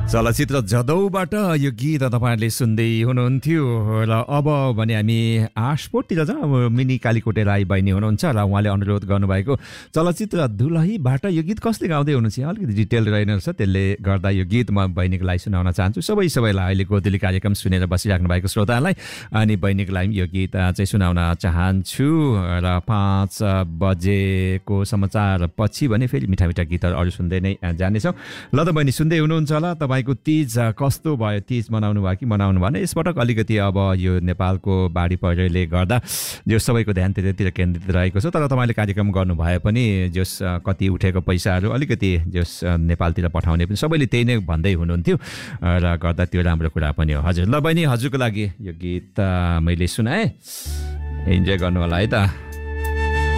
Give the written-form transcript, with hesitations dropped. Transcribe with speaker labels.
Speaker 1: चलचित्र जदौबाट यो गीत तपाईँहरूले सुन्दै हुनुहुन्थ्यो र अब भने हामी आशपोटतिर जाउँ। अब मिनी कालीकोटे राई बहिनी हुनुहुन्छ र उहाँले अनुरोध गर्नुभएको चलचित्र दुलहीबाट यो गीत कसले गाउँदै हुनुहुन्छ अलिकति डिटेल रहेन छ, त्यसले गर्दा यो गीत म बहिनीको लागि सुनाउन चाहन्छु। सबैलाई अहिले गोधुली कार्यक्रम सुनेर बसिराख्नु भएको श्रोतालाई अनि बहिनीको लागि यो गीत चाहिँ सुनाउन चाहन्छु। र 5 बजेको समाचार पछि भने फेरि मिठा मिठा गीतहरू अरू सुन्दै नै जानेछौँ। ल त बहिनी सुन्दै हुनुहुन्छ होला। तपाईँको तीज कस्तो भयो? तीज मनाउनु भयो कि मनाउनु भएन? यसपटक अलिकति अब यो नेपालको बाढी पहिरोले गर्दा जो सबैको ध्यान त्यतातिर केन्द्रित रहेको छ, तर तपाईँले कार्यक्रम गर्नु भए पनि जस कति उठेको पैसाहरू अलिकति जस नेपालतिर पठाउने पनि सबैले त्यही नै भन्दै हुनुहुन्थ्यो र गर्दा त्यो राम्रो कुरा पनि हो। हजुर ल बहिनी, हजुरको लागि यो गीत मैले सुनाएँ, इन्जोय गर्नु होला है त।